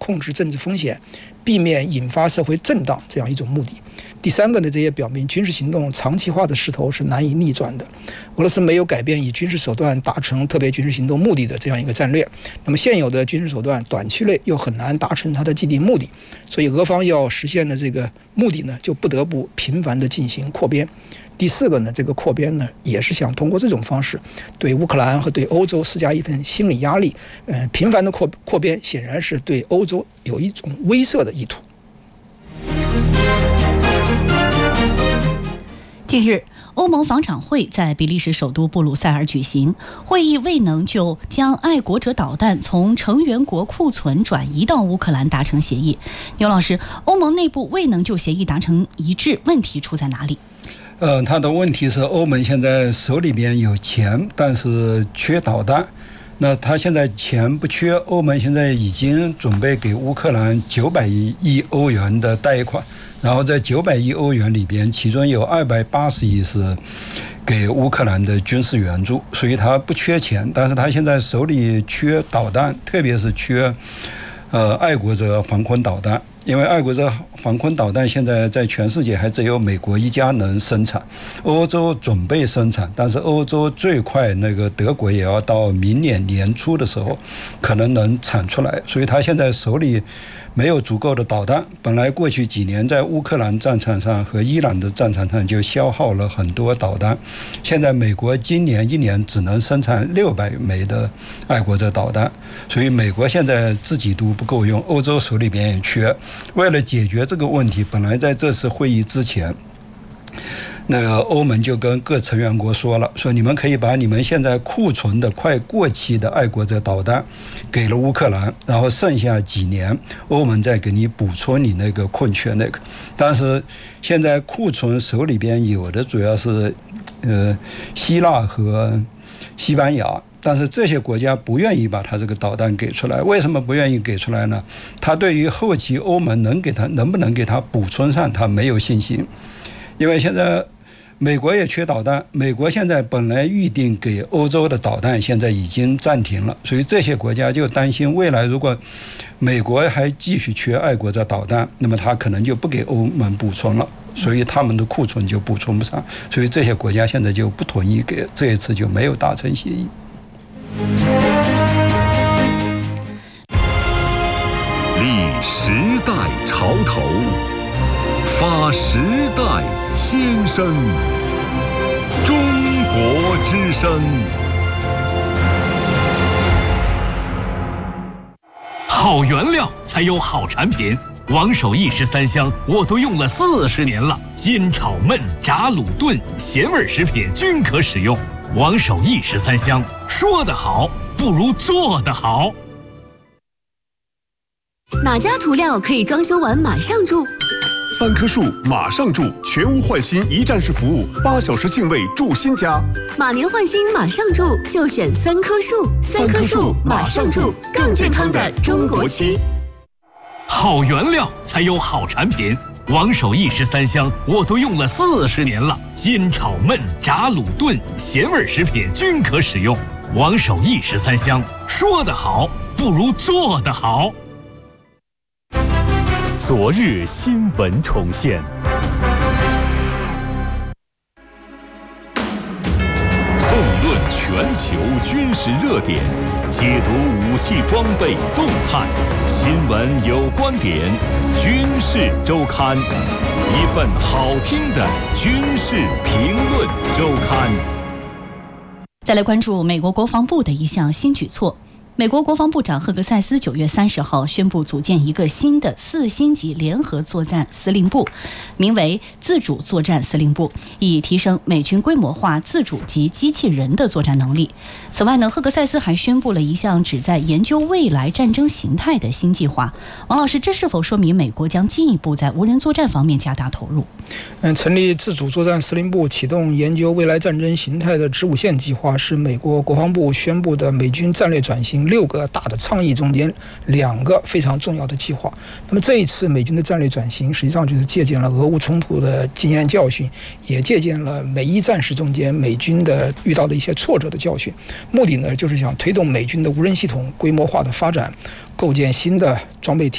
控制政治风险，避免引发社会震荡这样一种目的。第三个呢，这也表明军事行动长期化的势头是难以逆转的。俄罗斯没有改变以军事手段达成特别军事行动目的的这样一个战略，那么现有的军事手段短期内又很难达成它的既定目的，所以俄方要实现的这个目的呢，就不得不频繁地进行扩编。第四个呢，这个扩编呢，也是想通过这种方式对乌克兰和对欧洲施加一份心理压力。频繁的扩编显然是对欧洲有一种威慑的意图。 近日，欧盟防长会在比利时首都布鲁塞尔举行，会议未能就将爱国者导弹从成员国库存转移到乌克兰达成协议。牛老师，欧盟内部未能就协议达成一致，问题出在哪里？ 它的问题是欧盟现在手里边有钱，但是缺导弹。那他现在钱不缺，欧盟现在已经准备给乌克兰900亿欧元的贷款，然后在900亿欧元里边，其中有280亿是给乌克兰的军事援助，所以他不缺钱，但是他现在手里缺导弹，特别是缺爱国者防空导弹。因为爱国者防空导弹现在在全世界还只有美国一家能生产，欧洲准备生产，但是欧洲最快那个德国也要到明年年初的时候可能能产出来，所以他现在手里没有足够的导弹。本来过去几年在乌克兰战场上和伊朗的战场上就消耗了很多导弹，现在美国今年一年只能生产600枚的爱国者导弹，所以美国现在自己都不够用，欧洲手里边也缺。为了解决这个问题，本来在这次会议之前，那个欧盟就跟各成员国说了，说你们可以把你们现在库存的快过期的爱国者导弹给了乌克兰，然后剩下几年欧盟再给你补充你那个空缺那个。但是现在库存手里边有的主要是希腊和西班牙，但是这些国家不愿意把他这个导弹给出来。为什么不愿意给出来呢？他对于后期欧盟能不能给他补充上，他没有信心。因为现在美国也缺导弹，美国现在本来预定给欧洲的导弹现在已经暂停了，所以这些国家就担心未来如果美国还继续缺爱国者导弹，那么他可能就不给欧盟补充了，所以他们的库存就补充不上，所以这些国家现在就不同意给，这一次就没有达成协议。 立时代潮头，发时代先声，中国之声。好原料才有好产品，王守义13香我都用了40年了，煎炒焖炸卤炖咸味食品均可使用。王守义13香，说得好不如做得好。 哪家涂料可以装修完马上住 ？3棵树马上住，全屋换新一站式服务，8小时净位住新家。 马年换新马上住，就选3棵树。3棵树马上住，更健康的中国区。 好原料才有好产品，王守义13香我都用了40年了，煎炒焖炸卤炖咸味食品均可使用。王守义13香，说得好不如做得好。昨日新闻重现，纵论全球军事热点，解读武器装备动态，新闻有观点，军事周刊，一份好听的军事评论周刊。 再来关注美国国防部的一项新举措。美国国防部长赫格塞斯9月30号宣布组建一个新的4星级联合作战司令部，名为自主作战司令部，以提升美军规模化自主及机器人的作战能力。此外呢，赫格塞斯还宣布了一项旨在研究未来战争形态的新计划。王老师，这是否说明美国将进一步在无人作战方面加大投入？ 成立自主作战司令部，启动研究未来战争形态的子午线计划，是美国国防部宣布的美军战略转型6个大的倡议中间2个非常重要的计划。那么这一次美军的战略转型，实际上就是借鉴了俄乌冲突的经验教训，也借鉴了美伊战事中间美军的遇到的一些挫折的教训。目的呢，就是想推动美军的无人系统规模化的发展，构建新的装备体